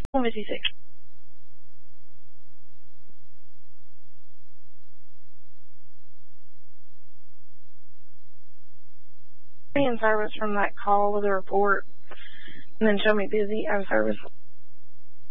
156. In service from that call with a report, and then show me busy out of service.